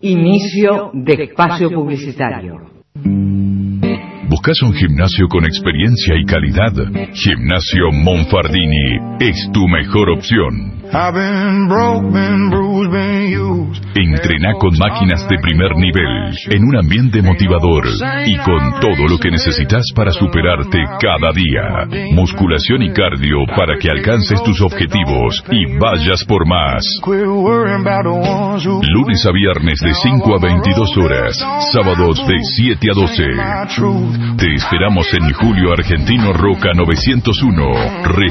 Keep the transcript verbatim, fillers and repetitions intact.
Inicio de espacio publicitario. ¿Buscas un gimnasio con experiencia y calidad? Gimnasio Monfardini es tu mejor opción. Entrená con máquinas de primer nivel, en un ambiente motivador y con todo lo que necesitas para superarte cada día. Musculación y cardio para que alcances tus objetivos y vayas por más. Lunes a viernes de cinco a veintidós horas, sábados de siete a doce. Te esperamos en Julio Argentino Roca novecientos uno,